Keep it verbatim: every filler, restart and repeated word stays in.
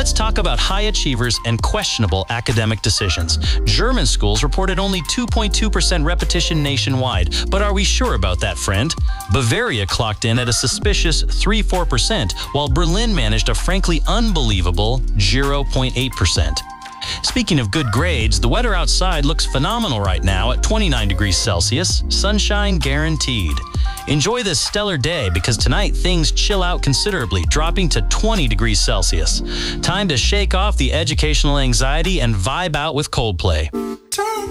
Let's talk about high achievers and questionable academic decisions. German schools reported only two point two percent repetition nationwide, but are we sure about that, friend? Bavaria clocked in at a suspicious three point four percent, while Berlin managed a frankly unbelievable zero point eight percent. Speaking of good grades, the weather outside looks phenomenal right now at twenty-nine degrees Celsius, sunshine guaranteed. Enjoy this stellar day because tonight things chill out considerably, dropping to twenty degrees Celsius. Time to shake off the educational anxiety and vibe out with Coldplay.